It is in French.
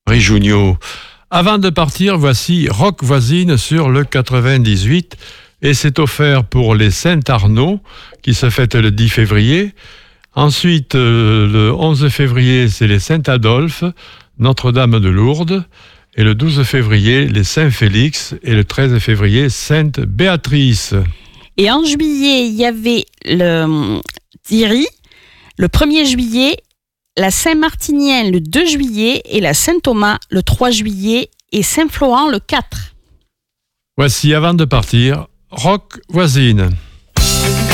Junio. Avant de partir, voici Rock Voisine sur le 98 et c'est offert pour les Saint-Arnaud qui se fêtent le 10 février. Ensuite, le 11 février, c'est les Saint-Adolphe, Notre-Dame de Lourdes. Et le 12 février, les Saint-Félix. Et le 13 février, Sainte-Béatrice. Et en juillet, il y avait le Thierry, le 1er juillet, la Saint-Martinien le 2 juillet et la Saint-Thomas le 3 juillet et Saint-Florent le 4. Voici, avant de partir, Rock Voisine.